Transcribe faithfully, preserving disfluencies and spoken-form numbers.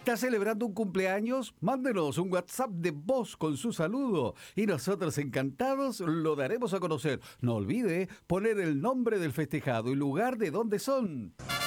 ¿Está celebrando un cumpleaños? Mándenos un WhatsApp de voz con su saludo y nosotros encantados lo daremos a conocer. No olvide poner el nombre del festejado y lugar de donde son.